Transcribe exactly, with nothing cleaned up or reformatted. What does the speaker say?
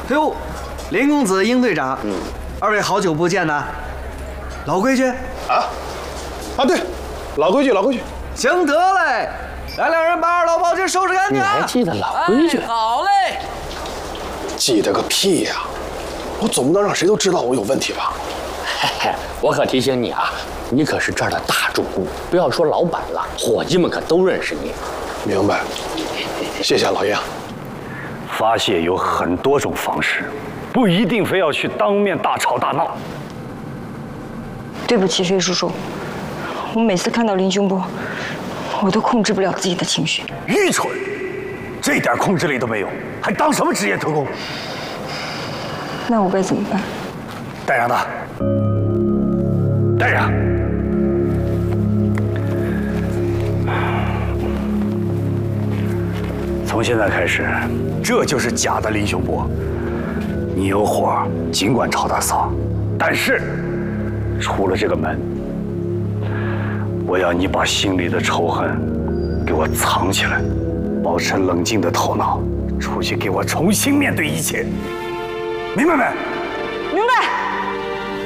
哎呦，林公子、殷队长，嗯，二位好久不见呐！老规矩啊啊，对，老规矩，老规矩。 行得嘞，来两人把二老包间收拾干净。 你还记得老规矩？ 哎、好嘞。 记得个屁呀！我总不能让谁都知道我有问题吧？ 嘿嘿，我可提醒你啊，你可是这儿的大主顾，不要说老板了，伙计们可都认识你。 明白，谢谢老爷。 发泄有很多种方式，不一定非要去当面大吵大闹。 对不起，薛叔叔，我每次看到林凶波，我都控制不了自己的情绪。 愚蠢，这点控制力都没有，还当什么职业特工？ 那我该怎么办？ 带上他，带上。从现在开始，这就是假的林凶波。你有火，尽管朝他撒，但是出了这个门，我要你把心里的仇恨给我藏起来，保持冷静的头脑，出去给我重新面对一切，明白没？ 明白。